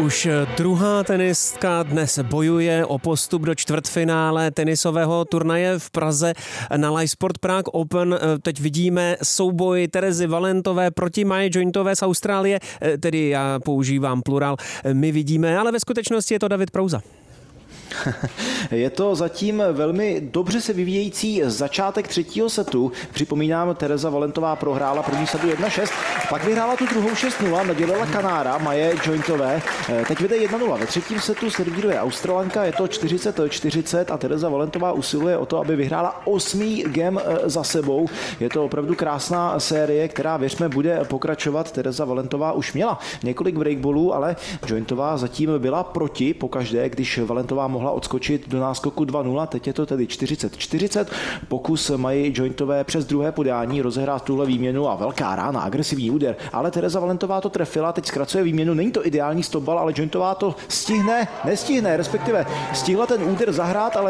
Už druhá tenistka dnes bojuje o postup do čtvrtfinále tenisového turnaje v Praze na Live Sport Prague Open. Teď vidíme souboj Terezy Valentové proti Maje Jointové z Austrálie, tedy já používám plurál, my vidíme, ale ve skutečnosti je to David Prouza. Je to zatím velmi dobře se vyvíjející začátek třetího setu. Připomínám, Tereza Valentová prohrála první setu 1-6, pak vyhrála tu druhou 6-0, nadělila Kanára Maje Jointové. Teď vede 1-0. Ve třetím setu servíruje Australanka, je to 40-40 a Tereza Valentová usiluje o to, aby vyhrála 8. game za sebou. Je to opravdu krásná série, která, věřme, bude pokračovat. Tereza Valentová už měla několik breakballů, ale Jointová zatím byla proti pokaždé, když Valentová mohla odskočit do náskoku 2-0, teď je to tedy 40-40. Pokus Maji Jointové přes druhé podání rozehrát tuhle výměnu a velká rána, agresivní úder, ale Tereza Valentová to trefila, teď zkracuje výměnu, není to ideální stopbal, ale Jointová to nestihne, respektive stihla ten úder zahrát, ale